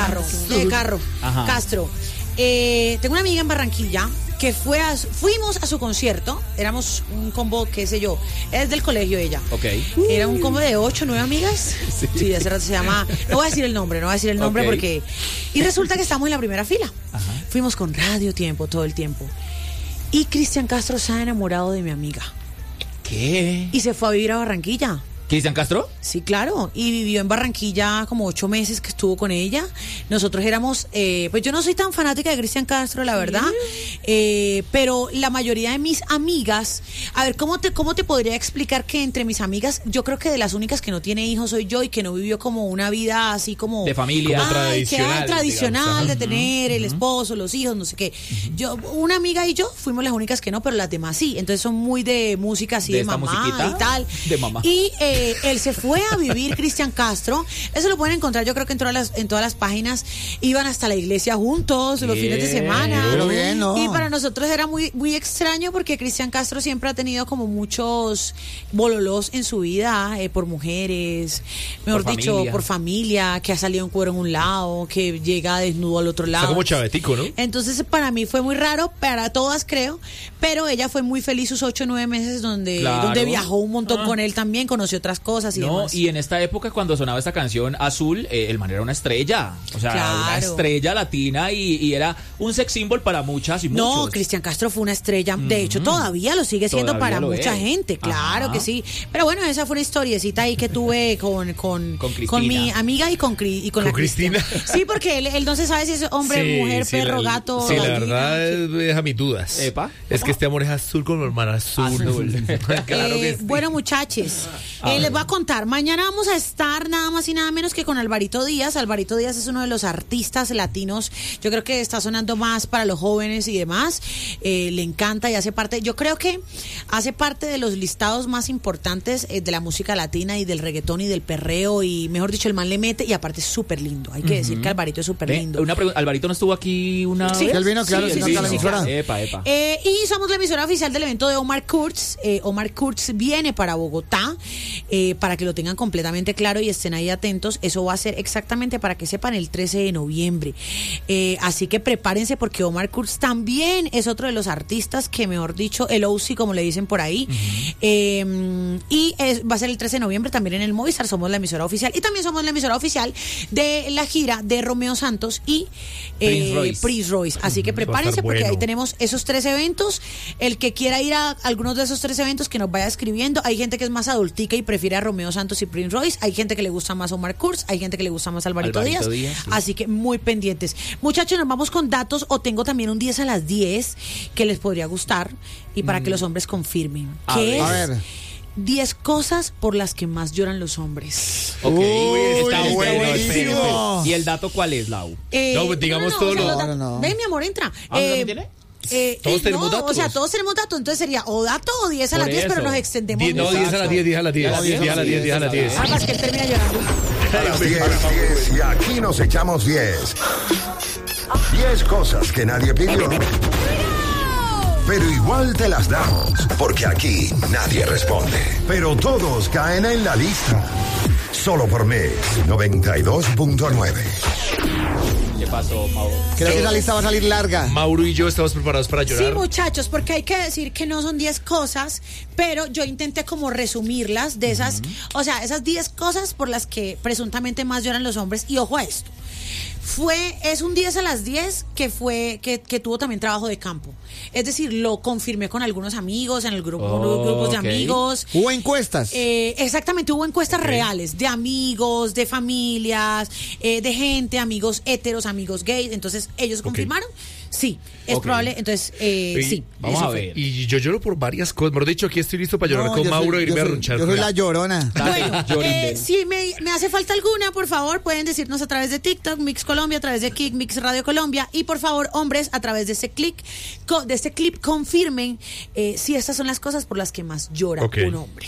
Castro. Tengo una amiga en Barranquilla que fuimos a su concierto. Éramos un combo, qué sé yo, es del colegio ella. Era un combo de 8, 9 amigas. Sí, hace rato se llama. No voy a decir el nombre porque. Y resulta que estamos en la primera fila. Fuimos con Radio Tiempo todo el tiempo. Y Cristian Castro se ha enamorado de mi amiga. ¿Qué? Y se fue a vivir a Barranquilla. ¿Cristian Castro? Sí, claro, y vivió en Barranquilla como 8 meses que estuvo con ella. Nosotros éramos, pues yo no soy tan fanática de Cristian Castro, la verdad, pero la mayoría de mis amigas, a ver, ¿cómo te podría explicar que entre mis amigas, yo creo que de las únicas que no tiene hijos soy yo y que no vivió como una vida así como... De familia. Como tradicional, de tener el esposo, los hijos, no sé qué. Yo, una amiga y yo fuimos las únicas que no, pero las demás sí, entonces son muy de música así de mamá y tal. De mamá. Y él se fue a vivir, Cristian Castro. Eso lo pueden encontrar, yo creo que en todas las páginas. Iban hasta la iglesia juntos los fines de semana. Pero bien, ¿no? Y para nosotros era muy, muy extraño porque Cristian Castro siempre ha tenido como muchos bololos en su vida, por mujeres, mejor dicho, por familia, que ha salido en cuero en un lado, que llega desnudo al otro lado. Está como chavetico, ¿no? Entonces para mí fue muy raro, para todas creo, pero ella fue muy feliz sus 8 o 9 meses donde viajó un montón con él también, conoció otras cosas y demás. Y en esta época cuando sonaba esta canción Azul, el man era una estrella, o sea, una estrella latina y era un sex symbol para muchas y muchos. No, Cristian Castro fue una estrella, de hecho todavía lo sigue siendo para mucha gente, claro que sí. Pero bueno, esa fue una historiecita ahí que tuve con mi amiga y con la Cristina. Sí, porque él no se sabe si es hombre, mujer, perro, gato. Sí, la verdad deja mis dudas. Es que este amor es azul con hermana azul. Claro que sí. Bueno, muchachos, les voy a contar. Mañana vamos a estar nada más y nada menos que con Alvarito Díaz. Alvarito Díaz es uno de los artistas latinos. Yo creo que está sonando más para los jóvenes y demás. Le encanta y hace parte. Yo creo que hace parte de los listados más importantes de la música latina y del reggaetón y del perreo. Y mejor dicho, el man le mete y aparte es súper lindo. Hay que decir que Alvarito es súper lindo. Una pregunta, ¿Alvarito no estuvo aquí una vez? Él vino, claro, sí, la emisora. Y somos la emisora oficial del evento de Omar Kurz. Omar Kurz viene para Bogotá, para que lo tengan completamente claro y estén ahí atentos. Eso va a ser exactamente, para que sepan, el 13 de noviembre. Así que prepárense porque Omar Kurz también es otro de los artistas que, mejor dicho, el OC, como le dicen por ahí. Va a ser el 13 de noviembre también en el Movistar. Somos la emisora oficial y también somos la emisora oficial de la gira de Romeo Santos y Prince Royce. Así que prepárense porque ahí tenemos esos 3 eventos. El que quiera ir a algunos de esos 3 eventos, que nos vaya escribiendo. Hay gente que es más adultica y prefiere a Romeo Santos y Prince Royce. Hay gente que le gusta más Omar Kurz. Hay gente que le gusta más Alvarito Díaz. Sí. Así que muy pendientes. Muchachos, nos vamos con datos, o tengo también un 10 a las 10 que les podría gustar y para que los hombres confirmen. A ver. 10 cosas por las que más lloran los hombres. Está buenísimo. ¿Y el dato cuál es, Lau? No, pues digamos todo lo... No. Ven, mi amor, entra. ¿Tiene? Todos tenemos datos. O sea, todos tenemos datos. Entonces sería o dato o 10 a las 10, pero nos extendemos. 10 a las 10, 10 a las 10. 10 a las 10, 10 a las 10. Además que él termina llorando. A las 10, y aquí nos echamos 10. 10 cosas que nadie pidió, pero igual te las damos, porque aquí nadie responde. Pero todos caen en la lista. Solo por Mix 92.9. ¿Qué pasó, Mauro? Creo que la lista va a salir larga. Mauro y yo estamos preparados para llorar. Sí, muchachos, porque hay que decir que no son 10 cosas, pero yo intenté como resumirlas de esas, o sea, esas 10 cosas por las que presuntamente más lloran los hombres. Y ojo a esto. Es un 10 a las 10 que tuvo también trabajo de campo. Es decir, lo confirmé con algunos amigos, en el grupos de amigos. ¿Hubo encuestas? Exactamente, hubo encuestas reales de amigos, de familias, de gente, amigos héteros, amigos gays. Entonces, ellos confirmaron. Sí, es probable. Entonces, sí. Vamos a ver. Y yo lloro por varias cosas. Mejor dicho, aquí estoy listo para llorar con Mauro e irme a ronchar. Yo soy la llorona. Bueno, si me hace falta alguna, por favor, pueden decirnos a través de TikTok, Mix Colombia, a través de Kik, Mix Radio Colombia. Y por favor, hombres, a través de este clip, confirmen si estas son las cosas por las que más llora un hombre.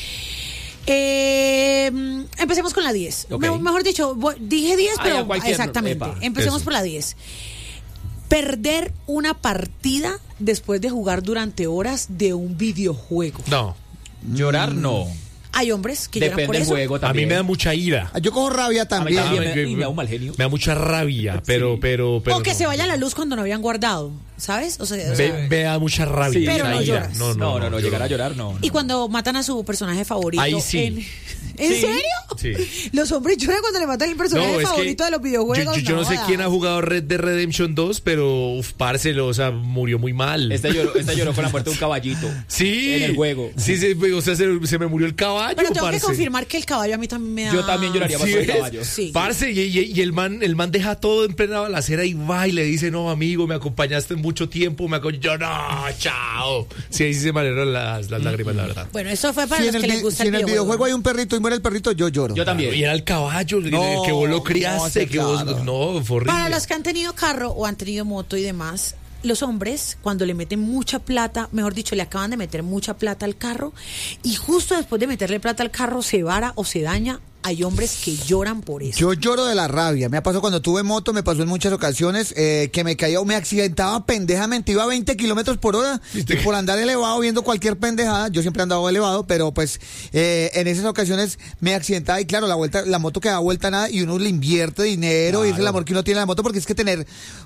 Empecemos con la 10. Mejor dicho, dije 10, pero exactamente. Empecemos por la 10. Perder una partida después de jugar durante horas de un videojuego. No. Llorar, no. Hay hombres que lloran por Depende del eso. juego A también. mí me da mucha ira. Yo cojo rabia también. A mí también me da un mal genio. Me da mucha rabia, pero O que no. se vaya la luz cuando no habían guardado, ¿sabes? O sea, Me da mucha rabia. Sí, pero no mucha ira. lloras. No, llegar a llorar no. y cuando matan a su personaje favorito. Ahí sí. ¿En Sí. serio? Sí. Los hombres lloran cuando le matan el personaje es favorito que de los videojuegos. Yo no sé joda. quién ha jugado Red Dead Redemption 2, pero parce, o sea, murió muy mal. Esta lloró con la muerte de un caballito. Sí. En el juego. Sí, o sea, se me murió el caballo, Pero tengo parce. que confirmar que el caballo a mí también me da. Yo también lloraría más ¿Sí por el ves? caballo. Sí. Parce, y el man deja todo en plena balacera y va y le dice, no, amigo, me acompañaste en mucho tiempo, yo, no, chao. Sí, ahí sí se me salieron las lágrimas, la verdad. Bueno, eso fue para Si los en que les gusta el el videojuego hay un perrito y muere el perrito, yo lloro. Yo también. Y era el caballo, No, que vos lo criaste, no, que vos... claro. No, fue horrible. Para los que han tenido carro o han tenido moto y demás, los hombres, cuando le meten mucha plata, mejor dicho, le acaban de meter mucha plata al carro, y justo después de meterle plata al carro se vara o se daña, hay hombres que lloran por eso. Yo lloro de la rabia. Me ha pasado cuando tuve moto, me pasó en muchas ocasiones que me caía o me accidentaba pendejamente. Iba a 20 kilómetros por hora y por andar elevado viendo cualquier pendejada. Yo siempre he andado elevado, pero pues en esas ocasiones me accidentaba y claro, la moto que da vuelta nada y uno le invierte dinero, Claro. y es el amor que uno tiene a la moto, porque es que tener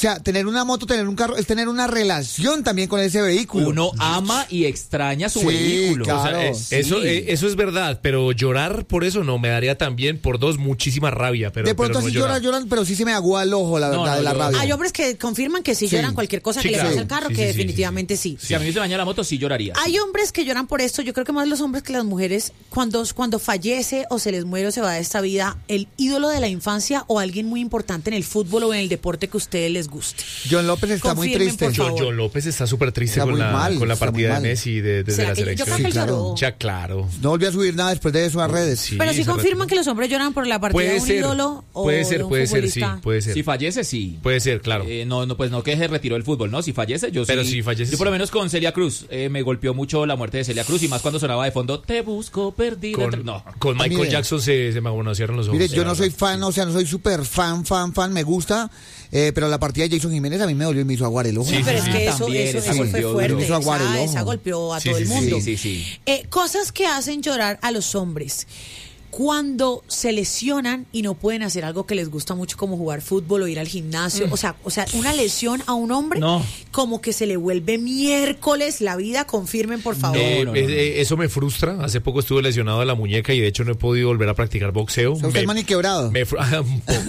una moto, tener un carro, es tener una relación también con ese vehículo. Uno ama y extraña su Sí, vehículo. claro. O sea, Eso es verdad, pero llorar por eso no, me daría también por dos muchísima rabia, pero de pronto pero no sí llorar. lloran, pero sí se me agua el ojo, la No, verdad, no, de la yo- rabia. Hay hombres que confirman que sí Sí. lloran cualquier cosa Sí, que claro. le pasa al carro, Sí, que sí, definitivamente sí. Si a mí se me daña la moto, sí lloraría. Hay hombres que lloran por esto, yo creo que más los hombres que las mujeres, cuando fallece o se les muere o se va de esta vida el ídolo de la infancia o alguien muy importante en el fútbol o en el deporte que a ustedes les guste. John López está muy Confirmen, triste. por favor. John López está súper triste Está con muy la, mal, con la está muy partida de mal. Messi desde ¿Será la que yo selección. creo que él Sí, claro. lloró? Ya, claro. No volvió a subir nada después de eso a redes. Sí, Pero sí se confirman retiró. que los hombres lloran por la partida de Puede un ser, ídolo o puede de ser, un puede ser, sí, futbolista. puede ser. Si fallece, sí. Puede ser, claro. Pues no que se retiró del fútbol, ¿no? Si fallece, yo Pero sí. si fallece, yo por lo sí. menos con Celia Cruz, me golpeó mucho la muerte de Celia Cruz y más cuando sonaba de fondo, te busco perdido. No. Con Michael Mire. Jackson se me agonocieron los ojos. Mire, yo la no soy verdad. fan, o sea, no soy súper fan, me gusta, pero la partida de Jason Jiménez a mí me dolió y me hizo aguar el ojo. Sí, Sí, pero sí, es que sí. eso También, esa fue golpeó fuerte. duro. Hizo aguar el ojo. Esa golpeó a Sí, todo sí, el sí, mundo. sí. Cosas que hacen llorar a los hombres. Cuando se lesionan y no pueden hacer algo que les gusta mucho como jugar fútbol o ir al gimnasio, o sea, una lesión a un hombre No. como que se le vuelve miércoles la vida, confirmen por favor. No. Eso me frustra. Hace poco estuve lesionado de la muñeca y de hecho no he podido volver a practicar boxeo. O sea, usted es maniquebrado. Un poco.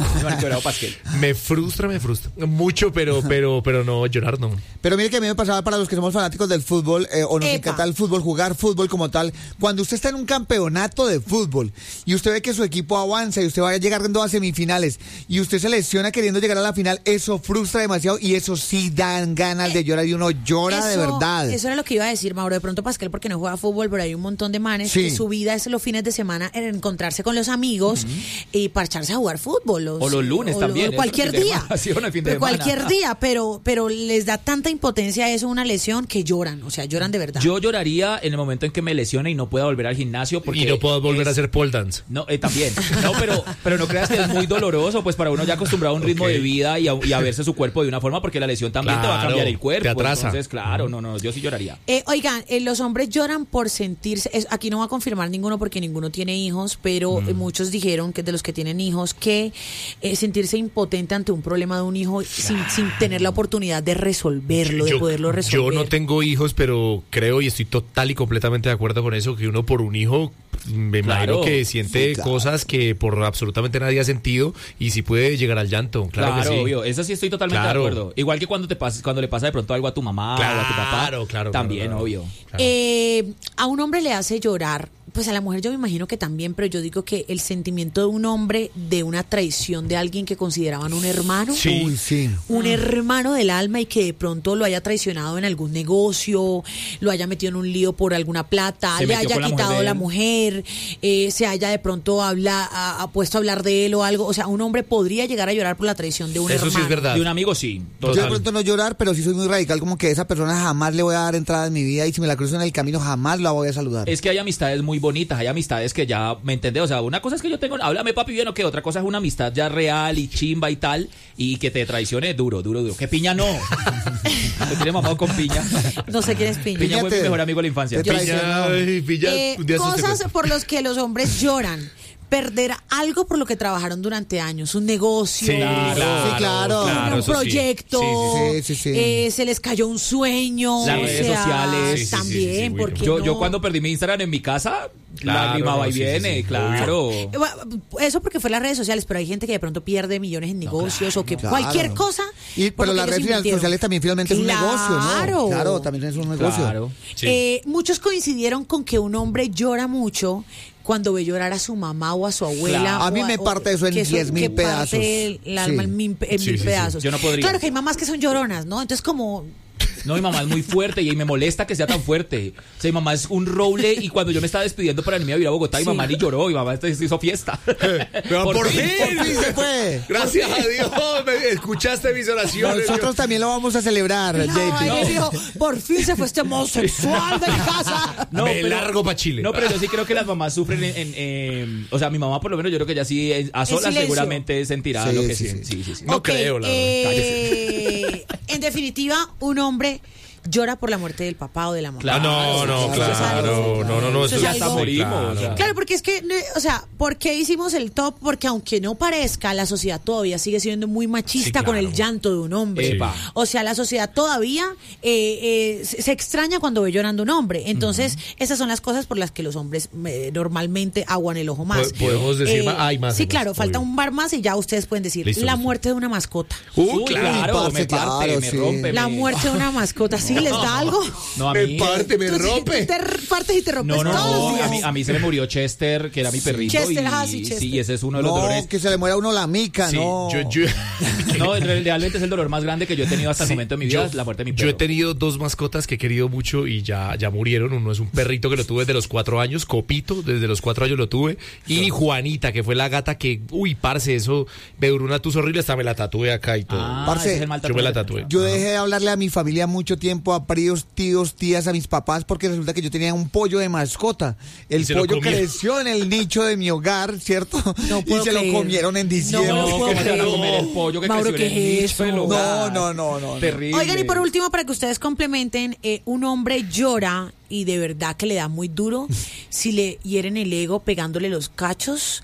Me frustra mucho, pero no, llorar no. Pero mire que a mí me pasaba, para los que somos fanáticos del fútbol o nos Epa. encanta el fútbol, jugar fútbol como tal, cuando usted está en un campeonato de fútbol y usted ve que su equipo avanza y usted va llegando a semifinales y usted se lesiona queriendo llegar a la final, eso frustra demasiado y eso sí dan ganas de llorar y uno llora de verdad. Eso era lo que iba a decir, Mauro. De pronto Pascal, porque no juega fútbol, pero hay un montón de manes Sí. que su vida es los fines de semana en encontrarse con los amigos y parcharse a jugar fútbol. O los lunes también, o cualquier el fin de día. semana, sí, o el fin de Pero semana. cualquier día, pero les da tanta impotencia eso, una lesión, que lloran. O sea, lloran de verdad. Yo lloraría en el momento en que me lesione y no pueda volver al gimnasio. Porque Y no puedo volver es- a hacer pole dance. No, también. No, pero no creas que es muy doloroso, pues para uno ya acostumbrado a un ritmo Ok. de vida y a verse su cuerpo de una forma, porque la lesión también te va a Claro, cambiar el cuerpo. te atrasa. Entonces, claro, no, yo sí lloraría. Oigan, los hombres lloran por sentirse, aquí no va a confirmar ninguno porque ninguno tiene hijos, pero muchos dijeron que de los que tienen hijos que sentirse impotente ante un problema de un hijo sin tener la oportunidad de resolverlo, de poderlo resolver. Yo no tengo hijos, pero creo y estoy total y completamente de acuerdo con eso, que uno por un hijo me Claro. imagino que siente Sí, claro. cosas que por absolutamente nadie ha sentido y si puede llegar al llanto, claro, que sí. obvio, eso sí estoy totalmente Claro. de acuerdo. Igual que cuando le pasa de pronto algo a tu mamá o a tu papá. Claro, también, claro. obvio. Claro. A un hombre le hace llorar, pues a la mujer yo me imagino que también, pero yo digo que el sentimiento de un hombre de una traición de alguien que consideraban un hermano, Sí. Uy, sí. un hermano del alma y que de pronto lo haya traicionado en algún negocio, lo haya metido en un lío por alguna plata, Se le metió haya con la quitado mujer de la él. mujer, se haya de pronto ha puesto a hablar de él o algo. O sea, un hombre podría llegar a llorar por la traición de un Eso hermano. sí es verdad. De un amigo sí. Yo de Total. pronto no llorar, pero sí soy muy radical, como que esa persona jamás le voy a dar entrada en mi vida y si me la cruzo en el camino jamás la voy a saludar. Es que hay amistades muy muy bonitas, hay amistades que ya, ¿me entendés? O sea, una cosa es que yo tengo, háblame papi bien o qué, otra cosa es una amistad ya real y chimba y tal, y que te traicione duro. ¿Qué piña no? ¿Te tiene mamado con piña? No sé quién es Piña. Piña fue mi mejor amigo de la infancia. Cosas por las que los hombres lloran. Perder algo por lo que trabajaron durante años, un negocio, claro, un proyecto, sí. Se les cayó un sueño, las redes sociales, también, porque yo cuando perdí mi Instagram en mi casa, lágrima y viene, claro. Eso porque fue las redes sociales, pero hay gente que de pronto pierde millones en negocios o que cualquier cosa. Pero las redes sociales también finalmente es un negocio, ¿no? Claro, también es un negocio. Claro. Muchos coincidieron con que un hombre llora mucho cuando ve llorar a su mamá o a su abuela. Claro. A mí me parte eso en 10.000 pedazos. El alma en mil pedazos. Yo no podría. Claro que hay mamás que son lloronas, ¿no? Entonces como... No, mi mamá es muy fuerte y me molesta que sea tan fuerte. O sea, mi mamá es un roble y cuando yo me estaba despidiendo para irme a vivir a Bogotá, mi mamá ni lloró, mi mamá hizo fiesta. Pero por fin se fue. Gracias a Dios, escuchaste mis oraciones. Nosotros también lo vamos a celebrar, JP. Dijo, por fin se fue este homosexual de casa. No, me largo para Chile. No, pero yo sí creo que las mamás sufren o sea, mi mamá por lo menos yo creo que ella sí a solas seguramente sentirá lo que sí. No creo, la verdad. En definitiva, un hombre llora por la muerte del papá o de la mamá. No, eso ya está morimos. Claro, porque es que, o sea, ¿por qué hicimos el top? Porque aunque no parezca, la sociedad todavía sigue siendo muy machista con el llanto de un hombre. Sí. O sea, la sociedad todavía se extraña cuando ve llorando un hombre. Entonces, esas son las cosas por las que los hombres normalmente aguan el ojo más. Podemos decir hay más. Sí, claro, falta un bar más y ya ustedes pueden decir la muerte de una mascota. Claro, me rompe. La muerte de una mascota, ¿sí les da algo? No, a mí me rompe. Te partes y te rompes todos los días. A mí se me murió Chester, que era mi perrito. Chester. Sí, ese es uno de los dolores. Que se le muera a uno la mica, no. No, realmente es el dolor más grande que yo he tenido hasta el momento de mi vida, la muerte de mi perro. Yo he tenido 2 mascotas que he querido mucho y ya murieron. Uno es un perrito que lo tuve desde los 4 años, Copito, desde los 4 años lo tuve. Y Juanita, que fue la gata que, parce, eso me duró una tus horrible, hasta me la tatué acá y todo. Parce, yo me la tatué. Yo dejé de hablarle a mi familia mucho tiempo, a primos, tíos, tías, a mis papás, porque resulta que yo tenía un pollo de mascota. El pollo creció en el nicho de mi hogar, ¿cierto? Y se lo comieron en diciembre. No, que se van a comer el pollo que Mauro, creció en el nicho del hogar. No. Terrible. Oigan, y por último, para que ustedes complementen, un hombre llora y de verdad que le da muy duro si le hieren el ego pegándole los cachos,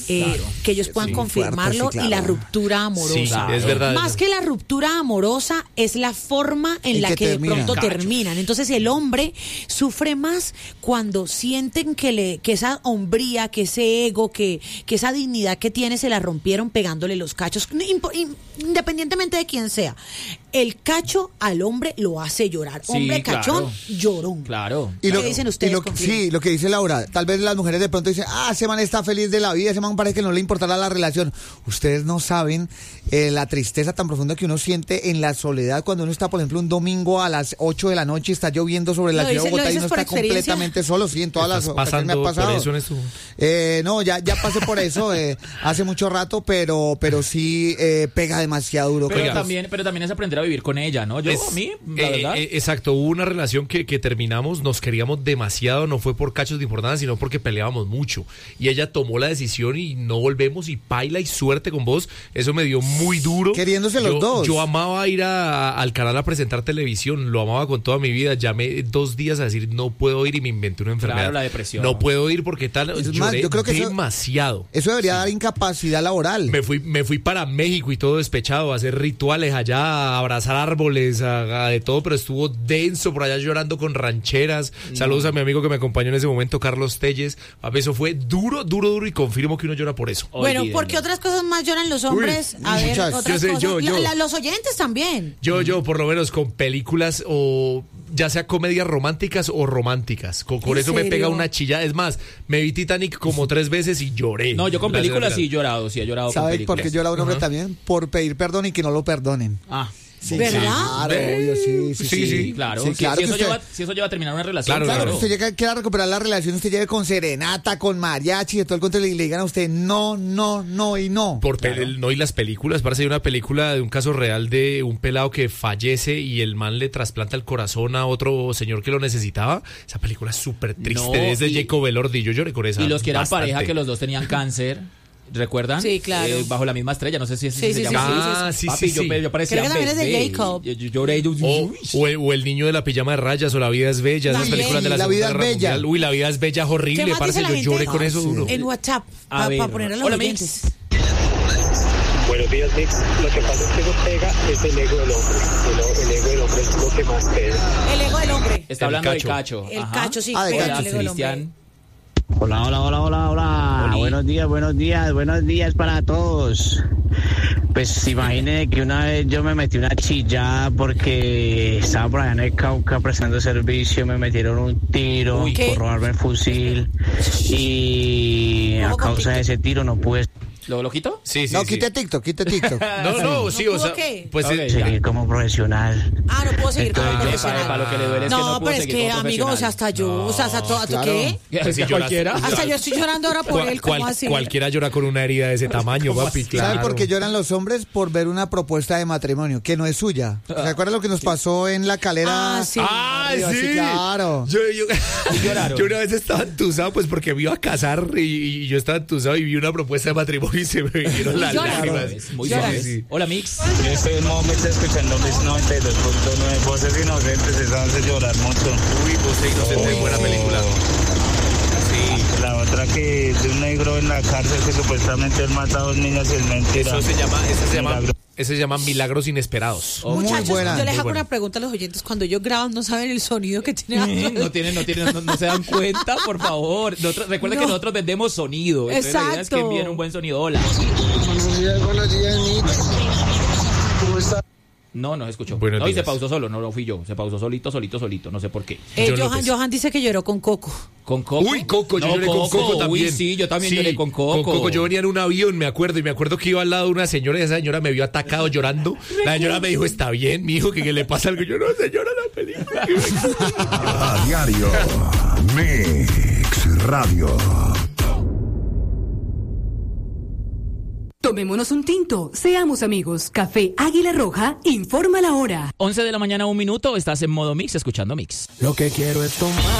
que ellos puedan confirmarlo, fuerte, y la ruptura amorosa. Sí, es verdad. Más que la ruptura amorosa es la forma en la que de pronto terminan. Entonces el hombre sufre más cuando sienten que esa hombría, que ese ego, que esa dignidad que tiene se la rompieron pegándole los cachos, independientemente de quién sea. El cacho al hombre lo hace llorar. Sí, hombre cachón, llorón. Claro. Y lo que dicen ustedes. Lo que dice Laura, tal vez las mujeres de pronto dicen, ese man está feliz de la vida, ese man parece que no le importará la relación. Ustedes no saben la tristeza tan profunda que uno siente en la soledad cuando uno está, por ejemplo, un domingo a las 8 de la noche y está lloviendo sobre la ciudad de Bogotá y uno está completamente solo. Sí, en todas las ocasiones me ha pasado. Por eso en esto? No, ya pasé por eso hace mucho rato, pero sí pega demasiado duro. Pero también es aprender a vivir con ella, ¿no? La verdad. Exacto, hubo una relación que terminamos, nos queríamos demasiado, no fue por cachos de importancia, sino porque peleábamos mucho. Y ella tomó la decisión y no volvemos y paila y suerte con vos. Eso me dio muy duro. Queriéndose los dos. Yo amaba ir al canal a presentar televisión, lo amaba con toda mi vida. Llamé 2 días a decir no puedo ir y me inventé una enfermedad. Claro, la depresión. No puedo ir porque lloré, yo creo que demasiado. Eso debería dar incapacidad laboral. Me fui para México y todo despechado, a hacer rituales allá, a abrazar árboles, de todo, pero estuvo denso por allá llorando con rancheras. Saludos a mi amigo que me acompañó en ese momento, Carlos Telles. Eso fue duro y confirmo que uno llora por eso. Bueno, porque otras cosas más lloran los hombres. A ver, otras cosas. Los oyentes también. Yo, por lo menos con películas o ya sea comedias románticas o románticas. Con eso me pega una chilla. Es más, me vi Titanic como 3 veces y lloré. No, yo con películas sí he llorado con películas. ¿Sabes por qué llora un hombre también? Por pedir perdón y que no lo perdonen. Sí, ¿verdad? Claro, obvio, sí. Claro. Sí, claro si que eso lleva a terminar una relación. Claro, usted quiera recuperar la relación, usted lleve con serenata, con mariachi, de todo el contrario, y le digan a usted no y no. No, y las películas, parece una película de un caso real de un pelado que fallece y el man le trasplanta el corazón a otro señor que lo necesitaba. Esa película es súper triste, es de Jacob Elordi, yo lloré con esa. Y los que eran bastante. pareja que los dos tenían cáncer. ¿Recuerdan? Sí, claro. Bajo la misma estrella, no sé si se Sí. llama. Sí, Papi, sí. yo parecía Creo que también es de Jacob. Yo lloré. O el niño de la pijama de rayas o La vida es bella, esas películas de la Segunda Guerra Mundial. Uy, La vida es bella, horrible, ¿Qué más parce, dice yo la lloré gente? con eso duro. En WhatsApp, A ver. para poner a los Hola, oyentes. Mix. Buenos días, Mix. Lo que pasa es que no pega es el ego del hombre. El ego del hombre es lo que más pega. El ego del hombre. Está hablando de Cacho. El Ajá. Cacho, sí. Ah, de pega Cacho, el ego del hombre. Cristian. Hola. Buenos días para todos. Pues imagine que una vez yo me metí una chillada porque estaba por allá en el Cauca prestando servicio, me metieron un tiro Uy, por robarme el fusil y a causa de ese tiro no pude ¿Lo quito? Sí. No, quite TikTok. No, sí, o pudo sea, qué? pues Ok. seguir como profesional. Ah, no puedo seguir como Entonces, profesional. Para lo que le duele es que no No, pudo pero es seguir que, como amigo, o sea, hasta yo, o sea, hasta todo, claro. ¿qué? Pues si ¿A cualquiera? Hasta yo estoy llorando ahora por él, ¿cómo así? Cualquiera llora con una herida de ese tamaño, papi, claro. ¿Saben por qué lloran los hombres? Por ver una propuesta de matrimonio que no es suya. ¿Se acuerdan lo que nos pasó en La Calera? Ah, sí. Arriba, sí, claro. Yo una vez estaba entusado, pues porque me iba a casar y yo estaba entusado y vi una propuesta de matrimonio y se me vinieron las Llora. lágrimas. Muy Llora. suaves. Sí. Hola, Mix. En este momento escuchando Mix 92.9, Voces Inocentes, esa hace llorar mucho. Uy, Voces Inocentes, buena película. Sí. La otra que de un negro en la cárcel que supuestamente él mata a dos niñas y es mentira. Ese se llama Milagros Inesperados. Muy Muchachos, buena. yo les muy hago buena. una pregunta a los oyentes. Cuando ellos graban, no saben el sonido que tiene. No se dan cuenta, por favor. Recuerden que nosotros vendemos sonido. Entonces, la idea es que Exacto. envíen un buen sonido. Hola. Buenos días, Mix. ¿Cómo está? No se escuchó. Buenos No, y se días. pausó solo, no fui yo. Se pausó solito. No sé por qué. John López. Johan dice que lloró con Coco. ¿Con Coco? Uy, Coco, yo No, lloré con Coco también. Uy, sí, yo también lloré con Coco. Con Coco yo venía en un avión, me acuerdo que iba al lado de una señora y esa señora me vio atacado llorando. La señora me dijo, está bien, mijo, que le pasa algo. Yo, no, señora, la película. A diario. Mix Radio. Tomémonos un tinto, seamos amigos. Café Águila Roja, informa la hora. 11 de la mañana, 1 minuto. Estás en modo Mix, escuchando Mix. Lo que quiero es tomar.